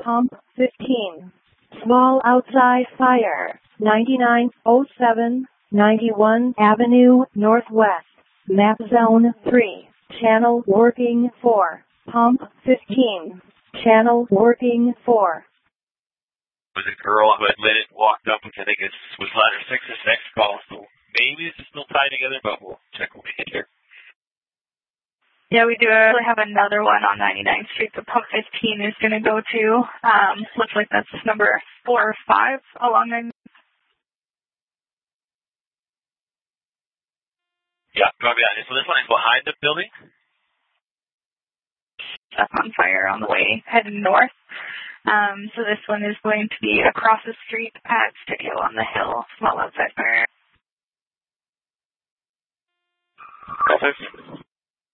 Pump 15. Small outside fire. 9907, 91 Avenue Northwest. Map Zone 3. Channel working 4. Pump 15. Channel working 4. Was a girl who had lit it, walked up, which I think was ladder 6's next call, so maybe this is still tied together, but we'll check when we get here. Yeah, we do actually have another one on 99th Street that Pump 15 is going to go to. Looks like that's number 4 or 5 along 99th. Yeah, probably that. So this one is behind the building? Stuff on fire on the way heading north. So this one is going to be across the street at Studio on the Hill. Small outside fire. Okay.